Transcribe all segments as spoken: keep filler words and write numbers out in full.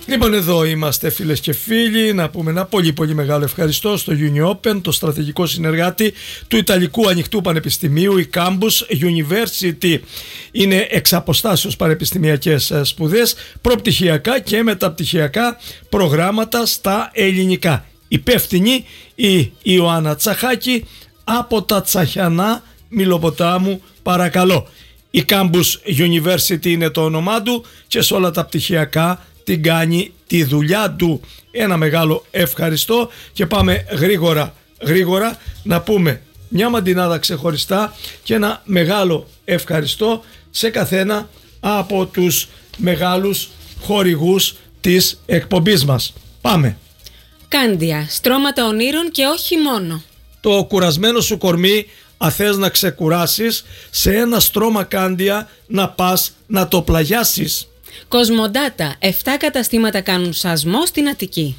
Λοιπόν, εδώ είμαστε φίλες και φίλοι. Να πούμε ένα πολύ πολύ μεγάλο ευχαριστώ στο Uni Open, το στρατηγικό συνεργάτη του Ιταλικού Ανοιχτού Πανεπιστημίου, η Campus University. Είναι εξ αποστάσεως πανεπιστημιακές σπουδές, προπτυχιακά και μεταπτυχιακά προγράμματα στα ελληνικά. Υπεύθυνη η Ιωάννα Τσαχάκη από τα Τσαχιανά Μιλοποτάμου, παρακαλώ. Η Campus University είναι το όνομά του και σε όλα τα πτυχιακά την κάνει τη δουλειά του. Ένα μεγάλο ευχαριστώ και πάμε γρήγορα γρήγορα να πούμε μια μαντινάδα ξεχωριστά και ένα μεγάλο ευχαριστώ σε καθένα από τους μεγάλους χορηγούς της εκπομπής μας. Πάμε. Κάντια, στρώματα ονείρων και όχι μόνο. Το κουρασμένο σου κορμί, αν θες να ξεκουράσεις, σε ένα στρώμα Κάντια να πας να το πλαγιάσεις. Κοσμοντάτα, εφτά καταστήματα κάνουν σασμό στην Αττική.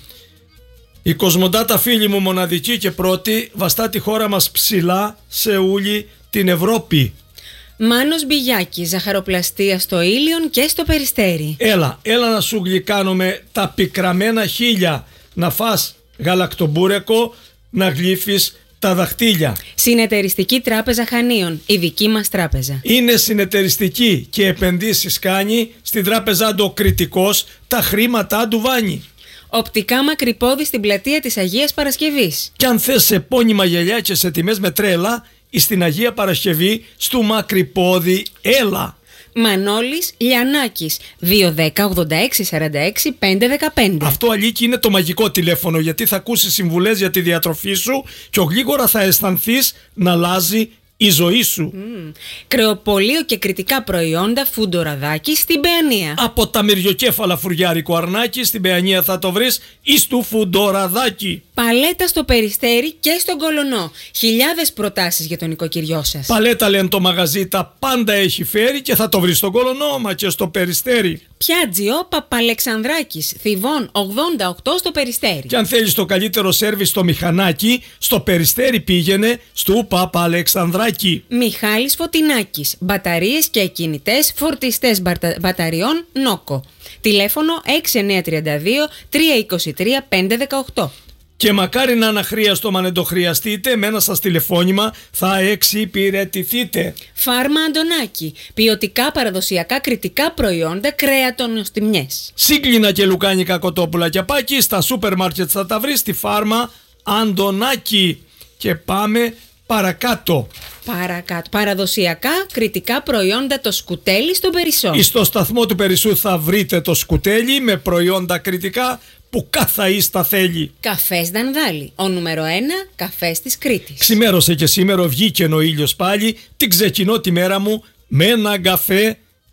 Η Κοσμοντάτα, φίλη μου, μοναδική και πρώτη, βαστά τη χώρα μας ψηλά σε όλη την Ευρώπη. Μάνος Μπιγιάκη, ζαχαροπλαστεία στο Ήλιον και στο Περιστέρι. Έλα, έλα να σου γλυκάνουμε τα πικραμένα χείλια, να φας γαλακτομπούρεκο, να γλύφεις τα δαχτύλια. Συνεταιριστική Τράπεζα Χανίων, η δική μας τράπεζα. Είναι συνεταιριστική και επενδύσεις κάνει στην τράπεζά του ο Κρητικός, τα χρήματά του βάνει. Οπτικά Μακρυπόδη στην πλατεία της Αγίας Παρασκευής. Κι αν θες σε πόνιμα γυαλιά και σε τιμές με τρέλα, στην Αγία Παρασκευή στου Μακρυπόδη έλα. Μανώλης Λιανάκης, δύο δέκα ογδόντα έξι σαράντα έξι πεντακόσια δεκαπέντε. Αυτό, Αλίκη, είναι το μαγικό τηλέφωνο, γιατί θα ακούσεις συμβουλές για τη διατροφή σου και γλίγορα θα αισθανθείς να αλλάζει η ζωή σου. Mm. Κρεοπολείο και κριτικά προϊόντα Φουντοραδάκη στην Παιανία. Από τα μυριοκέφαλα φουριάρικο αρνάκι στην Παιανία θα το βρεις εις του Φουντοραδάκη. Παλέτα στο Περιστέρι και στον Κολονό. Χιλιάδες προτάσεις για τον οικοκυριό σας. Παλέτα, λένε το μαγαζί, τα πάντα έχει φέρει και θα το βρεις στον Κολονό, μα και στο Περιστέρι. Πιάτζιο Παπαλεξανδράκης, Θηβών ογδόντα οκτώ στο Περιστέρι. Και αν θέλεις το καλύτερο σέρβις στο μηχανάκι, στο Περιστέρι πήγαινε στο Παπαλεξανδράκη. Μιχάλης Φωτεινάκης, μπαταρίες και κινητές φορτιστές μπατα... μπαταριών Νόκο. Τηλέφωνο έξι εννιά τρία δύο τρία δύο τρία πέντε ένα οκτώ. Και μακάρι να αναχρίαστο, μα δεν το χρειαστείτε, με ένα σας τηλεφώνημα θα εξυπηρετηθείτε. Φάρμα Αντωνάκη, ποιοτικά παραδοσιακά κριτικά προϊόντα κρέατο-νοστιμιές. Σύγκλινα και λουκάνικα κοτόπουλα και πάκι, στα σούπερ μάρκετ θα τα βρεις στη Φάρμα Αντωνάκη. Και πάμε παρακάτω. Παρακάτω. Παραδοσιακά κριτικά προϊόντα το σκουτέλι στον Περισσό. Στο σταθμό του Περισσού θα βρείτε το σκουτέλι με προϊόντα κριτικά που κάθε ίστα θέλει. Καφές Δανδάλη, ο νούμερο ένα καφές της Κρήτης. Ξημέρωσε και σήμερα, βγήκε ο ήλιος πάλι, την ξεκινώ τη μέρα μου με ένα καφέ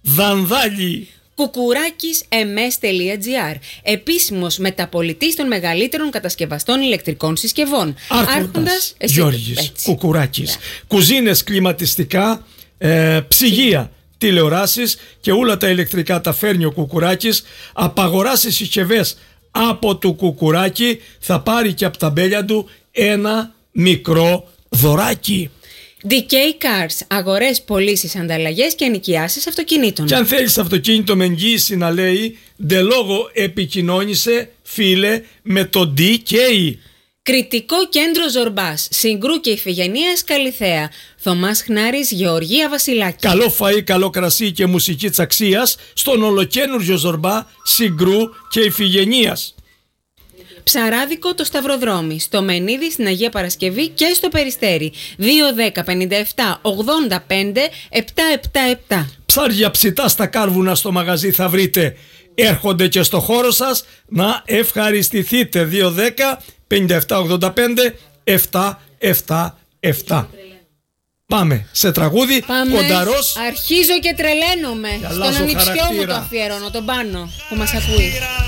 Δανδάλη. Κουκουράκης εμ ες τελεία τζι άρ, επίσημος μεταπολιτής των μεγαλύτερων κατασκευαστών ηλεκτρικών συσκευών. Άρχοντας Γιώργης Κουκουράκης. Yeah. Κουζίνες, κλιματιστικά, ε, ψυγεία, τηλεοράσεις και όλα τα ηλεκτρικά τα φέρνει ο Κουκουράκης. Απαγοράσει συσκευές από του Κουκουράκη, θα πάρει και από τα μπέλια του ένα μικρό δωράκι. ντι κέι Cars, αγορές, πωλήσεις, ανταλλαγές και ενοικιάσεις αυτοκινήτων. Και αν θέλεις αυτοκίνητο με εγγύηση, να λέει, ντε λόγο επικοινώνησε, φίλε, με το ντι κέι. Κριτικό κέντρο Ζορμπάς, Συγκρού και Ιφηγενείας Καλιθέα. Θωμάς Χνάρης, Γεωργία Βασιλάκη. Καλό φαΐ, καλό κρασί και μουσική της αξίας στον ολοκένουργιο Ζορμπά, Συγκρού και Ιφηγενείας. Ψαράδικο το Σταυροδρόμι, στο Μενίδη στην Αγία Παρασκευή και στο Περιστέρι. δύο δέκα πενήντα επτά ογδόντα πέντε επτακόσια εβδομήντα επτά. Ψάρια ψητά στα κάρβουνα στο μαγαζί θα βρείτε. Έρχονται και στο χώρο σας να ευχαριστηθείτε. δύο δέκα πενήντα επτά ογδόντα πέντε επτακόσια εβδομήντα επτά. Πάμε σε τραγούδι. Πάμε. Κονταρός. Αρχίζω και τρελαίνομαι. Στον ανιψιό μου το αφιερώνω, τον Πάνο που μας ακούει.